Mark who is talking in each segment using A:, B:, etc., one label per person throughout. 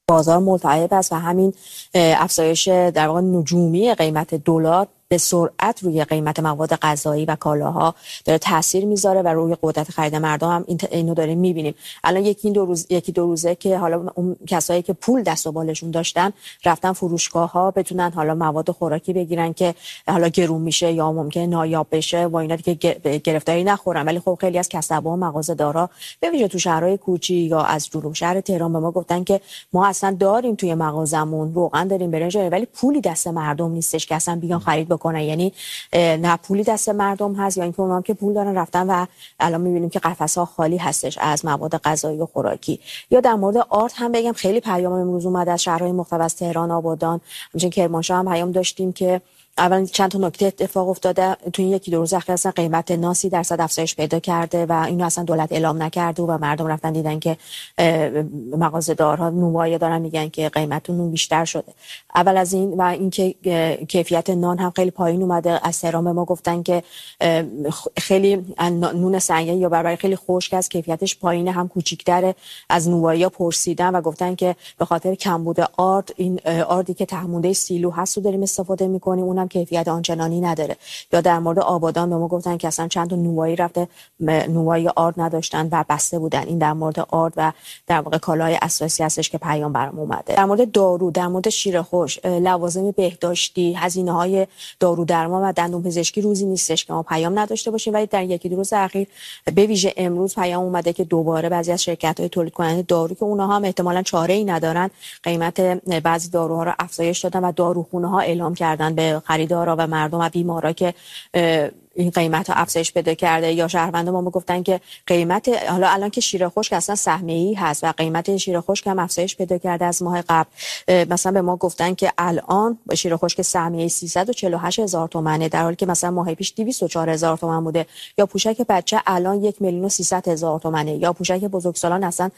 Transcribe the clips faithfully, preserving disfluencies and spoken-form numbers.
A: بازار ملتهب است و همین افزایش در واقع نجومی قیمت دلار به سرعت روی قیمت مواد غذایی و کالاها داره تاثیر میذاره و روی قدرت خرید مردم هم اینو داریم میبینیم. الان یکی دو روز یکی دو روزه که حالا اون کسایی که پول دست و بالشون داشتن رفتن فروشگاه ها بتونن حالا مواد خوراکی بگیرن که حالا گرون میشه یا ممکنه نایاب بشه و اینا دیگه گرفتاری نخورن. ولی خب خیلی از کسب‌ها و مغازه‌دارا به ویژه تو شهرهای کوچیک یا از جنوب شهر تهران به ما گفتن که ما اصلا داریم توی مغازمون روغن داریم برنج ولی پولی دست مردم نیستش که اصلا بیان خرید کنه. یعنی نه پولی دست مردم هست یا اینکه اونام که پول دارن رفتن و الان میبینیم که قفس‌ها خالی هستش از مواد غذایی و خوراکی. یا در مورد آرد هم بگم خیلی پیام امروز اومد از شهرهای مختلف از تهران، آبادان، همچنین کرمانشاه هم پیام داشتیم که اول چند تا نکته اتفاق افتاده تو این یکی دو روز اخیر. اصلا قیمت نان سی درصد افزایش پیدا کرده و اینو اصلا دولت اعلام نکرده و مردم رفتن دیدن که مغازه‌دارها نونوایی دارن میگن که قیمت نون بیشتر شده. اول از این و اینکه کیفیت نان هم خیلی پایین اومده. از تهران به ما گفتن که خیلی نون سنگی یا بربری خیلی خشک است، کیفیتش پایینه، هم کوچیک‌تره. از نونوایی‌ها پرسیدن و گفتن که به خاطر کمبود آرد این آردی که تهمونده سیلو هست رو داریم استفاده می‌کنیم، اونم کیفیت آنچنانی نداره. یا در مورد آبادان به ما گفتن که اصلا چند تا نونوایی رفته نونوایی آرد نداشتن و بسته بودن. این در مورد آرد و در واقع کالای اساسی هستش که پیام برام اومده. در مورد دارو، در مورد شیر خوش، لوازم بهداشتی، هزینه‌های دارو درمان و دندون پزشکی روزی نیستش که ما پیام نداشته باشیم. ولی در یکی دو روز اخیر به ویژه امروز پیام اومده که دوباره بعضی از شرکت‌های تولید کننده دارو که اونها هم احتمالاً چاره‌ای ندارن قیمت بعضی داروها رو افزایش دادن و داروخونه‌ها اعلام کردن به خریدارا و مردم و بیمارا که این قیمت ها افزایش پیدا کرده. یا شهروندان ما گفتن که قیمت حالا الان که شیر خشک اصلا سهمیه‌ای هست و قیمت شیر خشک هم افزایش پیدا کرده از ماه قبل. مثلا به ما گفتن که الان با شیر خشک سهمیه‌ای سیصد و چهل و هشت هزار تومانه در حالی که مثلا ماه پیش دویست و چهار هزار تومان بوده. یا پوشک بچه الان یک میلیون و سیصد هزار تومانه. یا پوشک بزرگسالان اصلا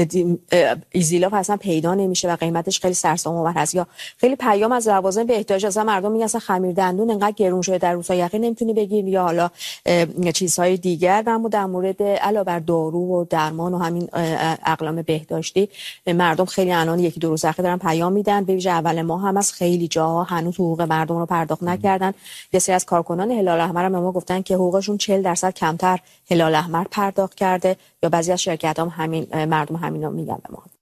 A: ایزیلاف اصلا پیدا نمیشه و قیمتش خیلی سرسام‌آور هست. یا خیلی پیام از لوازم بهداشت اصلا مردم میگن اصلا خمیر دندون انقدر گرون شده در روزهای اخیر نمیتونی بگیری یا حالا چیزهای دیگر. و در مورد علاوه بر دارو و درمان و همین اقلام بهداشتی مردم خیلی الان یکی دو روز اخیر دارن پیام میدن. به ویژه اول ماه هم از خیلی جاها هنوز حقوق مردم رو پرداخت نکردن. یه سری از کارکنان هلال احمر هم به ما گفتن که حقوقشون چهل درصد کمتر هلال احمر پرداخت کرده. یا بعضی از شرکت‌ها هم همین مردم همینا میگن به ما.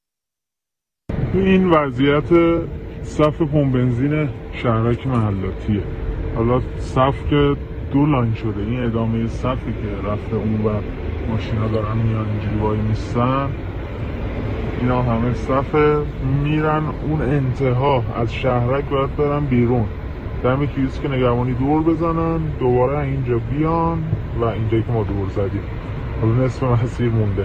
B: این وضعیت صف پمپ بنزین شهرک محلاتیه. حالا صف که دو لاین شده، این ادامه صفی که رفته اون و ماشینا دارن میان اینجوری وای میستن، اینا همه صفه میرن اون انتها از شهرک باید برن بیرون دم کیوسک نگهبانی دور بزنن دوباره اینجا بیان و اینجایی که ما دور زدیم حالا نصف مسیر مونده.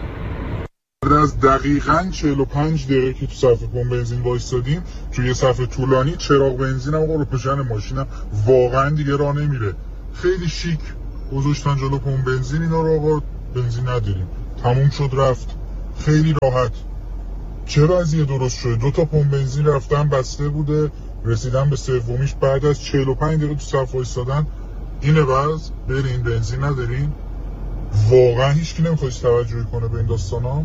C: از دقیقاً چهل و پنج دقیقه که تو صف پمپ بنزین وایسادیم توی صف طولانی چراغ بنزینم و روشن ماشینم واقعا دیگه راه نمیره. خیلی شیک گذاشتن جلو پمپ بنزین اینا رو آقا بنزین نداریم تموم شد رفت. خیلی راحت. چه وضعیه درست شده؟ دو تا پمپ بنزین رفتن بسته بوده رسیدن به سومیش بعد از چهل و پنج دقیقه تو صف وایسادن. اینه باز برین بنزین ندارین. واقعا هیچ کی نمیخواد توجه کنه به این داستانا.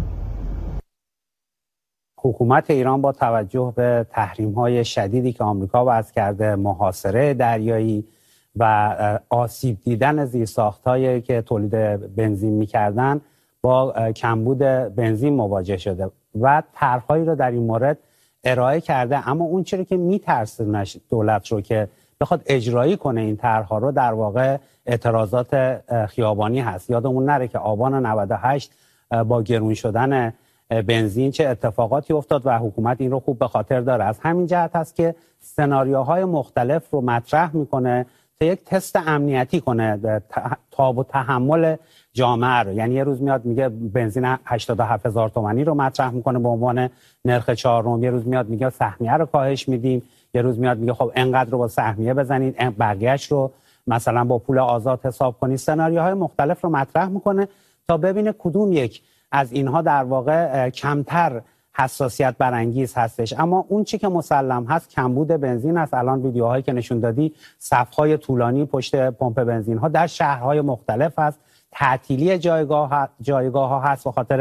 D: حکومت ایران با توجه به تحریم‌های شدیدی که آمریکا وضع کرده، محاصره دریایی و آسیب دیدن زیرساخت‌هایی که تولید بنزین می‌کردن با کمبود بنزین مواجه شده و طرح‌هایی رو در این مورد ارائه کرده. اما اون چیزی که می‌ترسونه دولت رو که بخواد اجرایی کنه این طرح‌ها رو در واقع اعتراضات خیابانی هست. یادمون نره که آبان نود و هشت با گرون شدن بنزین چه اتفاقاتی افتاد و حکومت این رو خوب به خاطر داره. از همین جهت هست که سناریوهای مختلف رو مطرح میکنه تا یک تست امنیتی کنه تاب و تحمل جامعه رو. یعنی یه روز میاد میگه بنزین هشتاد و هفت هزار تومانی رو مطرح میکنه به عنوان نرخ چهارم، یه روز میاد میگه سهمیه رو کاهش میدیم، یه روز میاد میگه خب انقدر رو با سهمیه بزنید بقیه‌اش رو مثلا با پول آزاد حساب کنید. سناریوهای مختلف رو مطرح میکنه تا ببینه کدوم یک از اینها در واقع کمتر حساسیت برانگیز هستش. اما اون چی که مسلم هست کمبود بنزین است. الان ویدیوهایی که نشون دادی صف‌های طولانی پشت پمپ بنزین ها در شهرهای مختلف است. تعطیلی جایگاه ها جایگاه ها هست به خاطر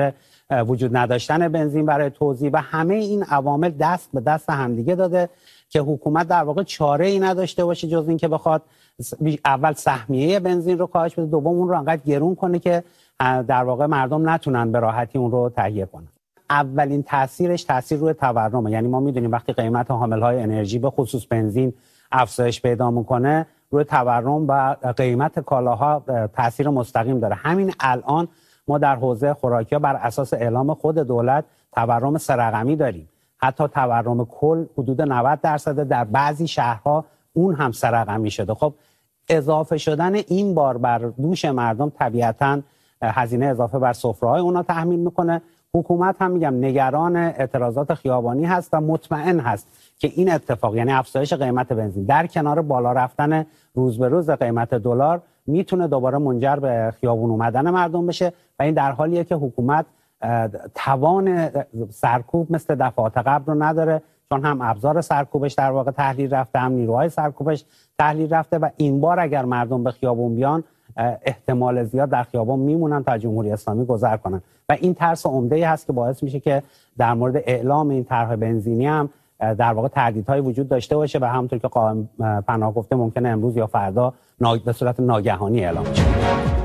D: وجود نداشتن بنزین برای توزیع و همه این عوامل دست به دست همدیگه داده که حکومت در واقع چاره ای نداشته باشه جز این که بخواد اول سهمیه بنزین رو کاهش بده، دوم اون رو انقدر گرون کنه که در واقع مردم نتونن به راحتی اون رو تهیه کنن. اولین تاثیرش تاثیر روی تورمه. یعنی ما میدونیم وقتی قیمت حاملهای انرژی به خصوص بنزین افزایش پیدا میکنه روی تورم و قیمت کالاها تاثیر مستقیم داره. همین الان ما در حوزه خوراکی‌ها بر اساس اعلام خود دولت تورم سه رقمی داریم. حتی تورم کل حدود نود درصد، در بعضی شهرها اون هم سه رقمی شده. خب اضافه شدن این بار بر دوش مردم طبیعتاً هزینه اضافه بر سفره‌های اونا تحمیل میکنه. حکومت هم میگم نگران اعتراضات خیابانی هست و مطمئن هست که این اتفاق، یعنی افزایش قیمت بنزین در کنار بالا رفتن روز به روز قیمت دلار، میتونه دوباره منجر به خیابون اومدن مردم بشه و این در حالیه که حکومت توان سرکوب مثل دفعات قبل رو نداره، چون هم ابزار سرکوبش در واقع تحلیل رفته، هم نیروهای سرکوبش تحلیل رفته و این بار اگر مردم به خیابون بیان احتمال زیاد در خیابان میمونن تا جمهوری اسلامی گذر کنن و این ترس عمده‌ای هست که باعث میشه که در مورد اعلام این طرح بنزینی هم در واقع تردیدهای وجود داشته باشه و همونطور که قائم پناه گفته ممکنه امروز یا فردا به صورت ناگهانی اعلام شه.